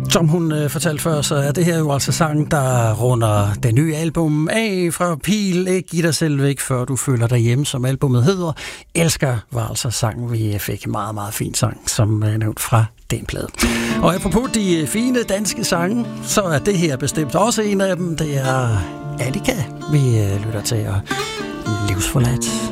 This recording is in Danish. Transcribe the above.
Som hun fortalte før, så er det her jo altså sangen, der runder det nye album af fra Pil. Ikke giv dig selv væk, før du føler dig hjemme, som albumet hedder. Elsker var altså sangen, vi fik en meget, meget fin sang, som nævnt fra den plade. Og apropos de fine danske sange, så er det her bestemt også en af dem. Det er Annika, vi lytter til, og Livsforladt.